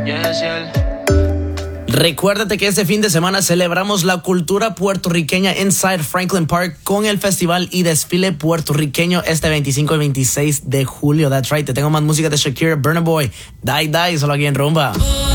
Recuérdate que este fin de semana celebramos la cultura puertorriqueña Inside Franklin Park con el festival y desfile puertorriqueño este 25 y 26 de julio. That's right, te tengo más música de Shakira, Burna Boy, Die Die, solo aquí en Rumba.